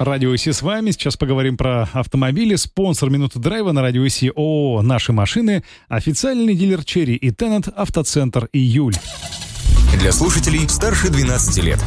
Радио ИС с вами. Сейчас поговорим про автомобили. Спонсор «Минуты драйва» на Радио ИС ООО «Наши машины». Официальный дилер «Черри» и «Теннет», автоцентр «Июль». Для слушателей старше 12 лет.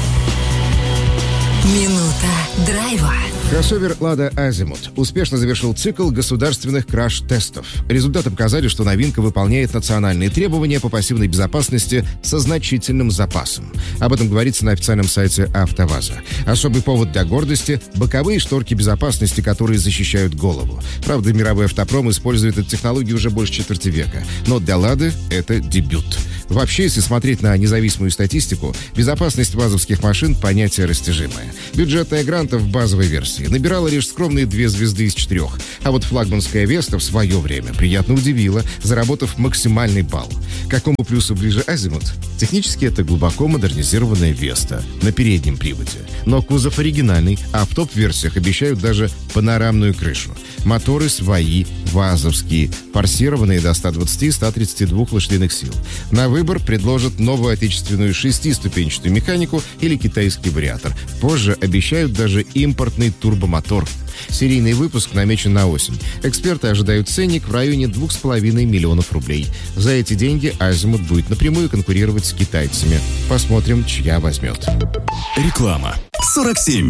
Минута драйва. Кроссовер «Лада Азимут» успешно завершил цикл государственных краш-тестов. Результатом показали, что новинка выполняет национальные требования по пассивной безопасности со значительным запасом. Об этом говорится на официальном сайте «АвтоВАЗа». Особый повод для гордости – боковые шторки безопасности, которые защищают голову. Правда, мировой автопром использует эту технологию уже больше четверти века. Но для «Лады» это дебют. Вообще, если смотреть на независимую статистику, безопасность вазовских машин – понятие растяжимое. Бюджетная «Гранта» в базовой версии набирала лишь скромные 2 звезды из 4. А вот флагманская «Веста» в свое время приятно удивила, заработав максимальный балл. К какому плюсу ближе «Азимут»? Технически это глубоко модернизированная «Веста» на переднем приводе. Но кузов оригинальный, а в топ-версиях обещают даже панорамную крышу. Моторы свои, вазовские, форсированные до 120-132 лошадиных сил. На выбор предложат новую отечественную 6-ступенчатую механику или китайский вариатор. Позже обещают даже импортный турбомотор. Серийный выпуск намечен на осень. Эксперты ожидают ценник в районе 2,5 миллионов рублей. За эти деньги «Азимут» будет напрямую конкурировать с китайцами. Посмотрим, чья возьмет. Реклама. 47,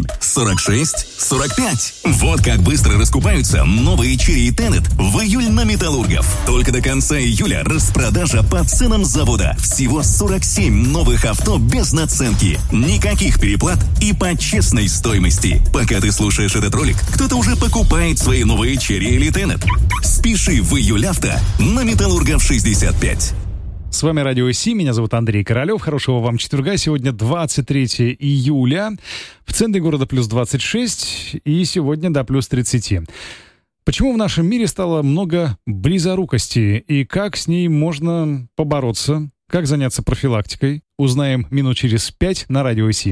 46, 45. Вот как быстро раскупаются новые «Черри» и «Теннет» в июль на Металлургов. Только до конца июля распродажа по ценам завода. Всего 47 новых авто без наценки. Никаких переплат и по честной стоимости. Пока ты слушаешь этот ролик, кто-то уже покупает свои новые «Черри» или «Теннет». Спеши в июль авто на Металлургов 65. С вами Радио ИС, меня зовут Андрей Королев. Хорошего вам четверга. Сегодня 23 июля. В центре города плюс 26 и сегодня до плюс 30. Почему в нашем мире стало много близорукости и как с ней можно побороться? Как заняться профилактикой? Узнаем минут через 5 на Радио ИС.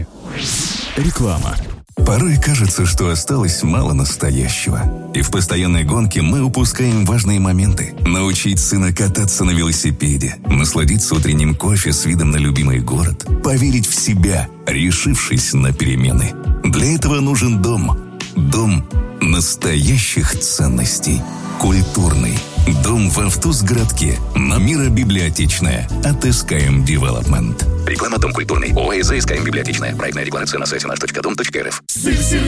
Реклама. Порой кажется, что осталось мало настоящего. И в постоянной гонке мы упускаем важные моменты. Научить сына кататься на велосипеде, насладиться утренним кофе с видом на любимый город, поверить в себя, решившись на перемены. Для этого нужен дом. Дом настоящих ценностей. Культурный. Дом в Автузгородке. На Мира-библиотечная. От СКМ Development. Реклама «Дом культурный». ОАЭЗ СКМ Библиотечная. Проектная декларация на сайте наш.дом.рф.